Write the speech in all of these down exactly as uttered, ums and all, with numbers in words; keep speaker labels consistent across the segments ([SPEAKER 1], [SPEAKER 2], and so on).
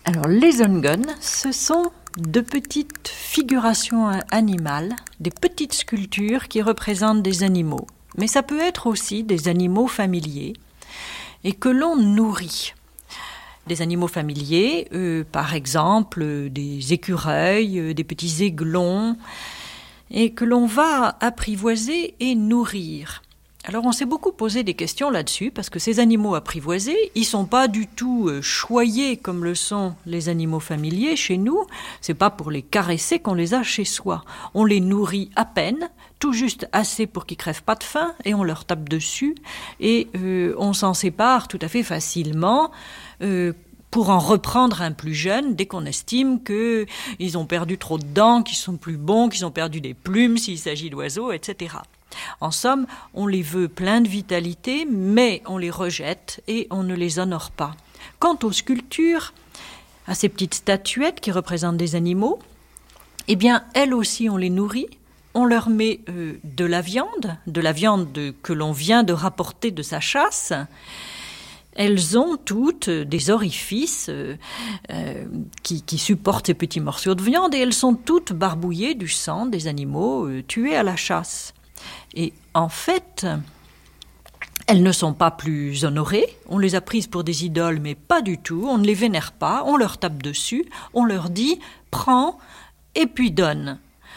[SPEAKER 1] Alors, les onguns, ce sont de petites figurations animales, des petites sculptures qui représentent des animaux. Mais ça peut être aussi des animaux familiers et que l'on nourrit. Des animaux familiers, euh, par exemple euh, des écureuils, euh, des petits aiglons, et que l'on va apprivoiser et nourrir. Alors on s'est beaucoup posé des questions là-dessus, parce que ces animaux apprivoisés, ils sont pas du tout euh, choyés comme le sont les animaux familiers chez nous. C'est pas pour les caresser qu'on les a chez soi. On les nourrit à peine, tout juste assez pour qu'ils crèvent pas de faim, et on leur tape dessus, et euh, on s'en sépare tout à fait facilement, euh, pour en reprendre un plus jeune dès qu'on estime qu'ils ont perdu trop de dents, qu'ils sont plus bons, qu'ils ont perdu des plumes s'il s'agit d'oiseaux, et cetera. En somme, on les veut pleins de vitalité, mais on les rejette et on ne les honore pas. Quant aux sculptures, à ces petites statuettes qui représentent des animaux, eh bien, elles aussi, on les nourrit. On leur met euh, de la viande, de la viande de, que l'on vient de rapporter de sa chasse. Elles ont toutes des orifices euh, euh, qui, qui supportent ces petits morceaux de viande, et elles sont toutes barbouillées du sang des animaux euh, tués à la chasse. Et en fait, elles ne sont pas plus honorées. On les a prises pour des idoles, mais pas du tout. On ne les vénère pas, on leur tape dessus, on leur dit « prends et puis donne ».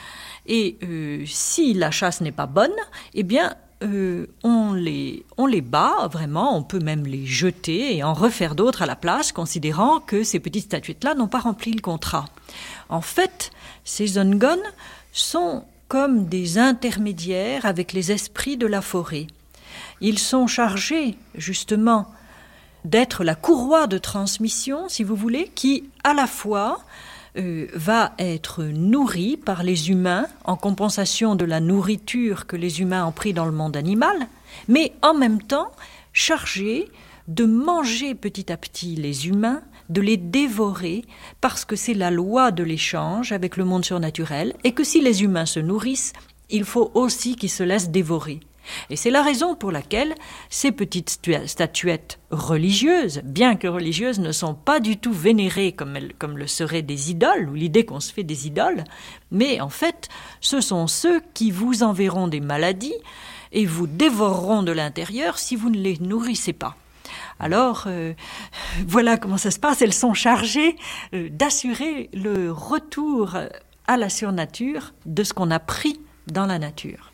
[SPEAKER 1] Et euh, si la chasse n'est pas bonne, eh bien, euh, on les, on les bat, vraiment, on peut même les jeter et en refaire d'autres à la place, considérant que ces petites statuettes-là n'ont pas rempli le contrat. En fait, ces onguns sont comme des intermédiaires avec les esprits de la forêt. Ils sont chargés, justement, d'être la courroie de transmission, si vous voulez, qui, à la fois, euh, va être nourrie par les humains en compensation de la nourriture que les humains ont pris dans le monde animal, mais en même temps chargée de manger petit à petit les humains, de les dévorer, parce que c'est la loi de l'échange avec le monde surnaturel, et que si les humains se nourrissent, il faut aussi qu'ils se laissent dévorer. Et c'est la raison pour laquelle ces petites statuettes religieuses, bien que religieuses, ne sont pas du tout vénérées comme, elles, comme le seraient des idoles, ou l'idée qu'on se fait des idoles, mais en fait, ce sont ceux qui vous enverront des maladies et vous dévoreront de l'intérieur si vous ne les nourrissez pas. Alors, euh, voilà comment ça se passe. Elles sont chargées euh, d'assurer le retour à la surnature de ce qu'on a pris dans la nature.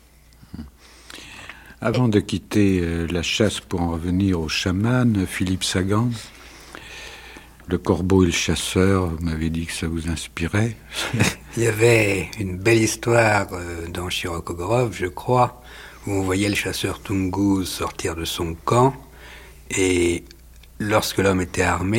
[SPEAKER 2] Avant de quitter euh, la chasse pour en revenir au chaman, Philippe Sagan, le corbeau et le chasseur, vous m'avez dit que ça vous inspirait.
[SPEAKER 3] Il y avait une belle histoire euh, dans Shirokogorov, je crois, où on voyait le chasseur Tungus sortir de son camp, et lorsque l'homme était armé,